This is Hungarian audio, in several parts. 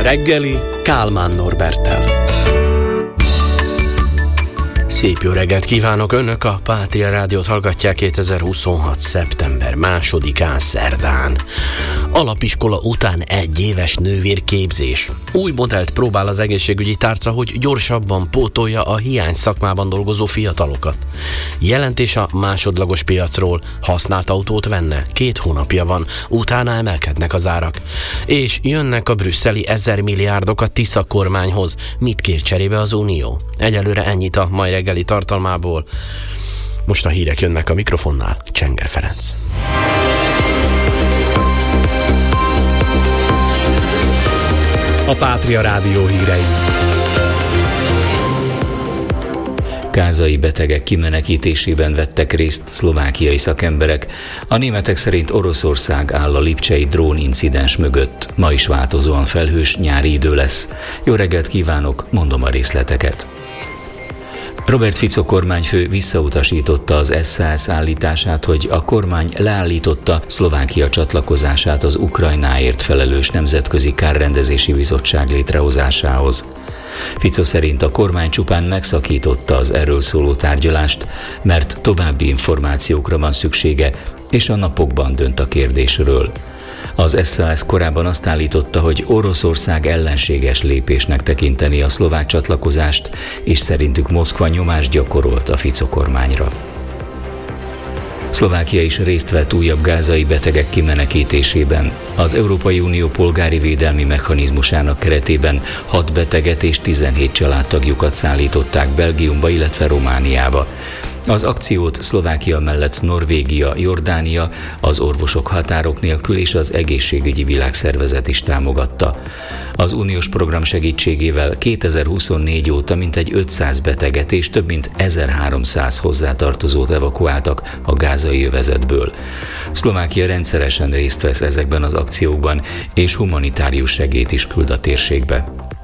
reggeli Kálmán Norberttel. Szép jó reggelt kívánok! Önök a Pátria Rádiót hallgatják 2026. szeptember 2-án szerdán. Alapiskola után 1 éves nővérképzés. Új modellt próbál az egészségügyi tárca, hogy gyorsabban pótolja a hiány szakmában dolgozó fiatalokat. Jelentés a másodlagos piacról. Használt autót venne? 2 hónapja van, utána emelkednek az árak. És jönnek a brüsszeli 1000 milliárdok a Tisza kormányhoz. Mit kér cserébe az Unió? Egyelőre ennyit a mai reggeli tartalmából. Most a hírek jönnek a mikrofonnál. Csenger Ferenc. A Pátria Rádió hírei. Gázai betegek kimenekítésében vettek részt szlovákiai szakemberek. A németek szerint Oroszország áll a lipcsei drónincidens mögött. Ma is változóan felhős nyári idő lesz. Jó reggelt kívánok, mondom a részleteket. Robert Fico kormányfő visszautasította az SZSZ állítását, hogy a kormány leállította Szlovákia csatlakozását az Ukrajnáért felelős Nemzetközi Kárrendezési Bizottság létrehozásához. Fico szerint a kormány csupán megszakította az erről szóló tárgyalást, mert további információkra van szüksége, és a napokban dönt a kérdésről. Az SZSZ korábban azt állította, hogy Oroszország ellenséges lépésnek tekinteni a szlovák csatlakozást, és szerintük Moszkva nyomást gyakorolt a Fico kormányra. Szlovákia is részt vett újabb gázai betegek kimenekítésében. Az Európai Unió polgári védelmi mechanizmusának keretében 6 beteget és 17 családtagjukat szállították Belgiumba, illetve Romániába. Az akciót Szlovákia mellett Norvégia, Jordánia, az Orvosok Határok Nélkül és az Egészségügyi Világszervezet is támogatta. Az uniós program segítségével 2024 óta mintegy 500 beteget és több mint 1300 hozzátartozót evakuáltak a gázai övezetből. Szlovákia rendszeresen részt vesz ezekben az akciókban, és humanitárius segélyt is küld a térségbe.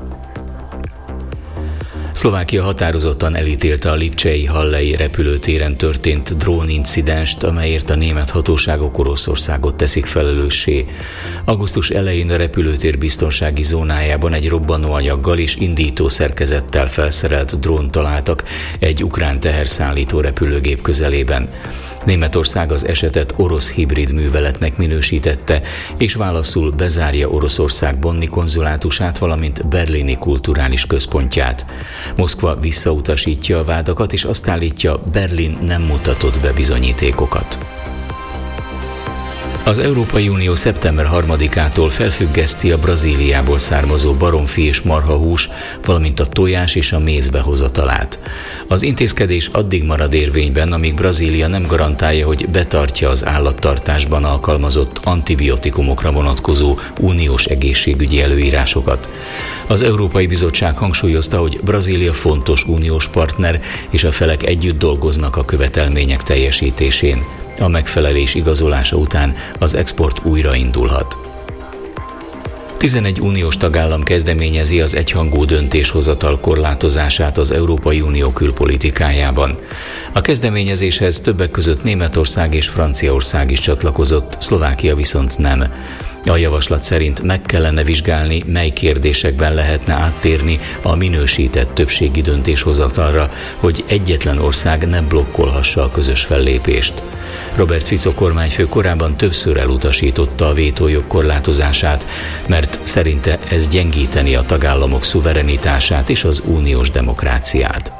Szlovákia határozottan elítélte a lipcsei hallei repülőtéren történt drónincidenst, amelyért a német hatóságok Oroszországot teszik felelőssé. Augusztus elején a repülőtér biztonsági zónájában egy robbanóanyaggal és indítószerkezettel felszerelt drónt találtak egy ukrán teherszállító repülőgép közelében. Németország az esetet orosz hibrid műveletnek minősítette, és válaszul bezárja Oroszország bonni konzulátusát, valamint berlini kulturális központját. Moszkva visszautasítja a vádakat, és azt állítja, Berlin nem mutatott be bizonyítékokat. Az Európai Unió szeptember 3-ától felfüggeszti a Brazíliából származó baromfi és marhahús, valamint a tojás és a méz behozatalát. Az intézkedés addig marad érvényben, amíg Brazília nem garantálja, hogy betartja az állattartásban alkalmazott antibiotikumokra vonatkozó uniós egészségügyi előírásokat. Az Európai Bizottság hangsúlyozta, hogy Brazília fontos uniós partner, és a felek együtt dolgoznak a követelmények teljesítésén. A megfelelés igazolása után az export újraindulhat. 11 uniós tagállam kezdeményezi az egyhangú döntéshozatal korlátozását az Európai Unió külpolitikájában. A kezdeményezéshez többek között Németország és Franciaország is csatlakozott, Szlovákia viszont nem. A javaslat szerint meg kellene vizsgálni, mely kérdésekben lehetne áttérni a minősített többségi döntéshozatalra, hogy egyetlen ország ne blokkolhassa a közös fellépést. Robert Fico kormányfő korábban többször elutasította a vétójog korlátozását, mert szerinte ez gyengíteni a tagállamok szuverenitását és az uniós demokráciát.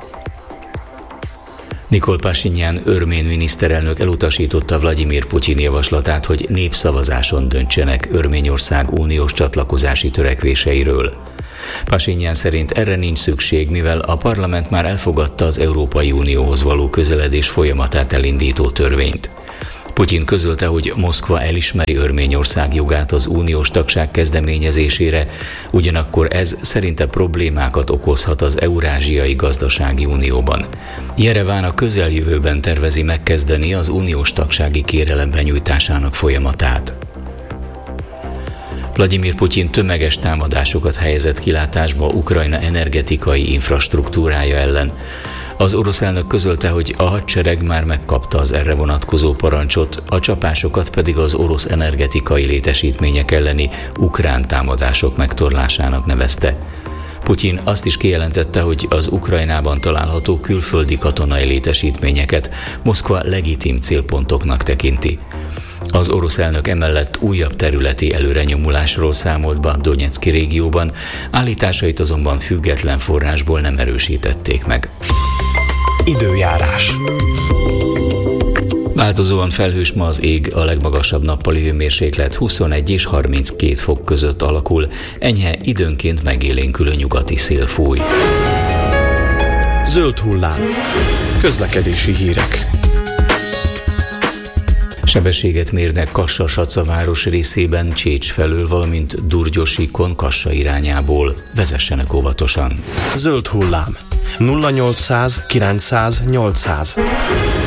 Nikol Pashinyan örmén miniszterelnök elutasította Vladimir Putyin javaslatát, hogy népszavazáson döntsenek Örményország uniós csatlakozási törekvéseiről. Pashinyan szerint erre nincs szükség, mivel a parlament már elfogadta az Európai Unióhoz való közeledés folyamatát elindító törvényt. Putyin közölte, hogy Moszkva elismeri Örményország jogát az uniós tagság kezdeményezésére, ugyanakkor ez szerinte problémákat okozhat az Eurázsiai Gazdasági Unióban. Jereván a közeljövőben tervezi megkezdeni az uniós tagsági kérelem benyújtásának folyamatát. Vladimir Putyin tömeges támadásokat helyezett kilátásba Ukrajna energetikai infrastruktúrája ellen. Az orosz elnök közölte, hogy a hadsereg már megkapta az erre vonatkozó parancsot, a csapásokat pedig az orosz energetikai létesítmények elleni ukrán támadások megtorlásának nevezte. Putyin azt is kijelentette, hogy az Ukrajnában található külföldi katonai létesítményeket Moszkva legitim célpontoknak tekinti. Az orosz elnök emellett újabb területi előrenyomulásról számolt be a Donyeck régióban, állításait azonban független forrásból nem erősítették meg. Időjárás. Változóan felhős ma az ég, a legmagasabb nappali hőmérséklet 21 és 32 fok között alakul, enyhe időnként megélénkülő nyugati szél fúj. Zöld hullám. Közlekedési hírek. Sebességet mérnek Kassa-Saca város részében Csécs felől, valamint Durgyosikon Kassa irányából. Vezessenek óvatosan. Zöld hullám. 0800 900 800.